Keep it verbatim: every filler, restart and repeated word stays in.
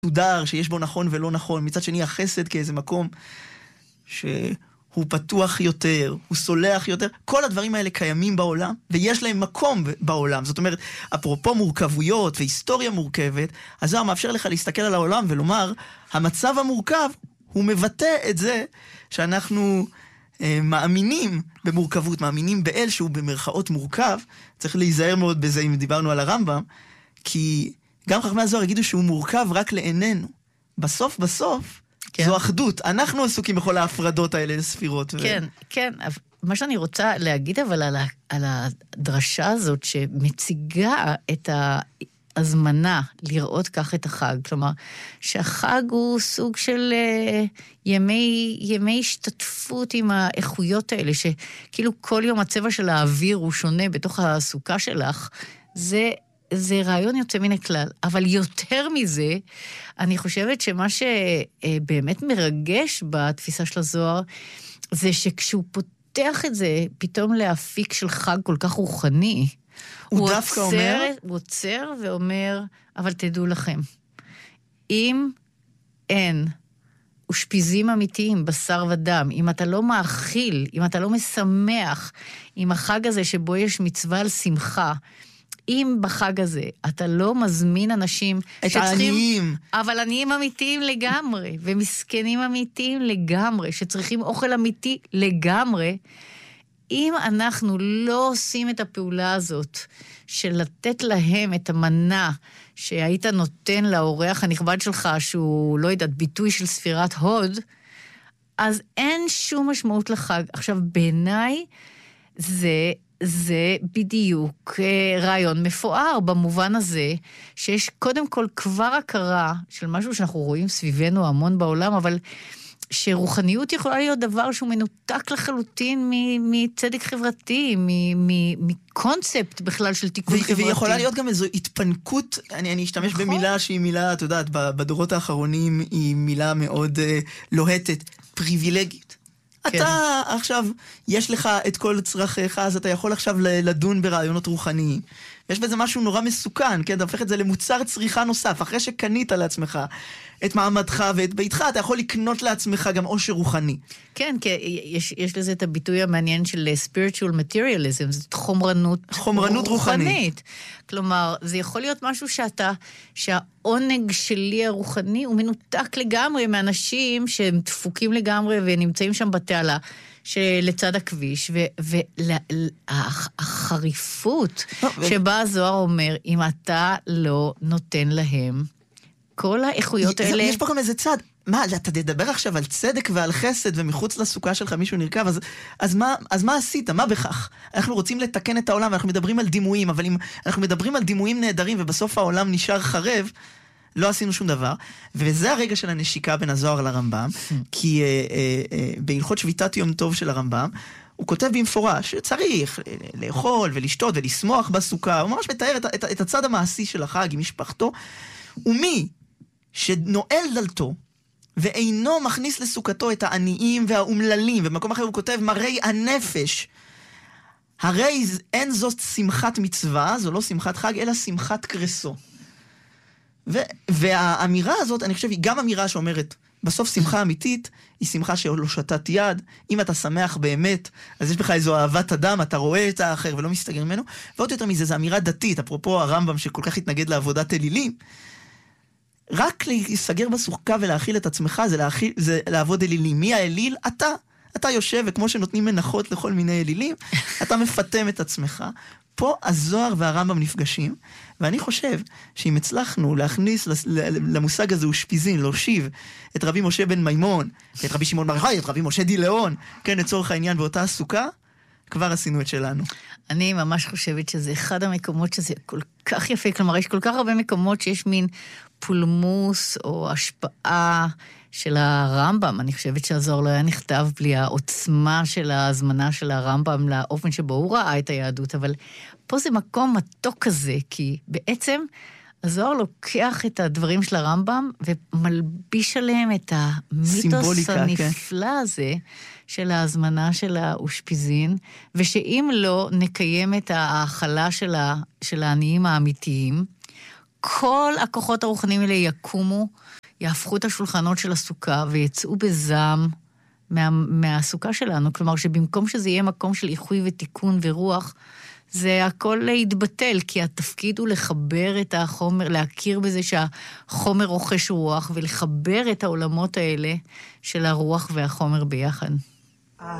מסודר, שיש בו נכון ולא נכון, מצד שני החסד כאיזה מקום שהוא פתוח יותר, הוא סולח יותר, כל הדברים האלה קיימים בעולם, ויש להם מקום בעולם. זאת אומרת, אפרופו מורכבויות והיסטוריה מורכבת, הזוהר מאפשר לך להסתכל על העולם ולומר, המצב המורכב הוא מבטא את זה שאנחנו אה, מאמינים במורכבות, מאמינים באל שהוא במרכאות מורכב. צריך להיזהר מאוד בזה אם דיברנו על הרמב"ם, כי גם חכמי הזוהר יגידו שהוא מורכב רק לעינינו. בסוף בסוף כן. זו אחדות. אנחנו עסוקים בכל ההפרדות האלה לספירות. כן, ו... כן. מה שאני רוצה להגיד אבל על, ה... על הדרשה הזאת שמציגה את ההזמנה לראות כך את החג. כלומר, שהחג הוא סוג של uh, ימי, ימי השתתפות עם האיכויות האלה, שכאילו כל יום הצבע של האוויר הוא שונה בתוך הסוכה שלך. זה... זה רעיון יוצא מן הכלל, אבל יותר מזה, אני חושבת שמה שבאמת מרגש בתפיסה של הזוהר, זה שכשהוא פותח את זה, פתאום להפיק של חג כל כך רוחני, הוא, הוא דווקא עוצר, אומר? הוא עוצר ואומר, אבל תדעו לכם, אם אין אושפיזים אמיתיים, בשר ודם, אם אתה לא מאכיל, אם אתה לא משמח, עם החג הזה שבו יש מצווה על שמחה, אם בחג הזה אתה לא מזמין אנשים את העניים, אבל עניים אמיתיים לגמרי, ומסכנים אמיתיים לגמרי, שצריכים אוכל אמיתי לגמרי, אם אנחנו לא עושים את הפעולה הזאת, של לתת להם את המנה שהיית נותן לאורח הנכבד שלך, שהוא לא יודעת, ביטוי של ספירת הוד, אז אין שום משמעות לחג. עכשיו, בעיניי זה... זה בדיוק רעיון מפואר במובן הזה, שיש קודם כל כבר הכרה של משהו שאנחנו רואים סביבנו המון בעולם, אבל שרוחניות יכולה להיות דבר שהוא מנותק לחלוטין מצדק חברתי, מקונספט בכלל של תיקון חברתי. ויכולה להיות גם איזו התפנקות, אני, אני אשתמש נכון. במילה שהיא מילה, אתה יודעת, בדורות האחרונים היא מילה מאוד uh, לוהטת, פריבילגית. אתה כן. עכשיו, יש לך את כל צרכיך, אז אתה יכול עכשיו לדון ברעיונות רוחניים. יש בזה משהו נורא מסוכן, כן? אתה הופך את זה למוצר צריכה נוסף. אחרי שקנית לעצמך את מעמדך ואת ביתך, אתה יכול לקנות לעצמך גם עושר רוחני. כן, כי יש, יש לזה את הביטוי המעניין של spiritual materialism, זאת חומרנות, חומרנות רוחנית. רוחנית. כלומר, זה יכול להיות משהו שאתה, שהעונג שלי הרוחני הוא מנותק לגמרי מאנשים שהם דפוקים לגמרי ונמצאים שם בתעלה. שלצד הכביש, והחריפות שבה הזוהר אומר, אם אתה לא נותן להם, כל האיכויות האלה... יש פה גם איזה צד, מה, אתה תדבר עכשיו על צדק ועל חסד, ומחוץ לסוכה שלך מישהו נרכב, אז, אז, מה, אז מה עשית? מה בכך? אנחנו רוצים לתקן את העולם, אנחנו מדברים על דימויים, אבל אם אנחנו מדברים על דימויים נהדרים, ובסוף העולם נשאר חרב, לא עשינו שום דבר, וזה הרגע של הנשיקה בין הזוהר לרמב"ם, כי אה, אה, אה, בהלכות שביתת יום טוב של הרמב"ם, הוא כותב במפורש שצריך לאכול ולשתות ולשמוח בסוכה, הוא ממש מתאר את, את, את הצד המעשי של החג עם משפחתו, ומי שנועל דלתו, ואינו מכניס לסוכתו את העניים והאומללים, ובמקום אחר הוא כותב מראי הנפש, הרי אין זאת שמחת מצווה, זו לא שמחת חג, אלא שמחת קרסו. ו- והאמירה הזאת, אני חושב, היא גם אמירה שאומרת, בסוף שמחה אמיתית, היא שמחה שלא שתת יד, אם אתה שמח באמת, אז יש בך איזו אהבת אדם, אתה רואה את האחר ולא מסתגר ממנו, ועוד יותר מזה, זו אמירה דתית, אפרופו הרמב"ם שכל כך התנגד לעבודת אלילים, רק להיסגר בסוכה ולהאכיל את עצמך, זה, להאכיל, זה לעבוד אלילים. מי האליל? אתה. אתה יושב, וכמו שנותנים מנחות לכל מיני אלילים, אתה מפתם את עצמך. פה הזוהר והרמב"ם נפגשים, ואני חושב שאם הצלחנו להכניס למושג הזה אושפיזין, להושיב את רבי משה בן מימון, את רבי שמעון בר יוחאי, את רבי משה דילאון, כן, לצורך העניין באותה הסוכה, כבר עשינו את שלנו. אני ממש חושבת שזה אחד המקומות שזה כל כך יפה, כלומר יש כל כך הרבה מקומות שיש מין פולמוס או השפעה של הרמב"ם. אני חושבת שהזוהר לא היה נכתב בלי העוצמה של ההזמנה של הרמב"ם לאופן שבו הוא ראה את היהדות, אבל פה זה מקום מתוק כזה, כי בעצם הזוהר לוקח את הדברים של הרמב"ם ומלביש עליהם את המיתוס הנפלא הזה של ההזמנה של האושפיזין, ושאם לא נקיים את האכלה של, ה, של העניים האמיתיים, כל הכוחות הרוחניים האלה יקומו יהפכו את השולחנות של הסוכה ויצאו בזעם מה, מהסוכה שלנו. כלומר, שבמקום שזה יהיה מקום של איחוי ותיקון ורוח, זה הכל יתבטל, כי התפקיד הוא לחבר את החומר, להכיר בזה שהחומר רוכש רוח, ולחבר את העולמות האלה של הרוח והחומר ביחד.